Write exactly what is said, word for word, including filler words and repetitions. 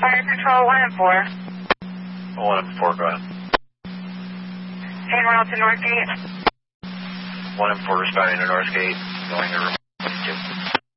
Fire Control, one and four. one and four, go ahead. En route to Northgate. one and four responding to Northgate, going to room.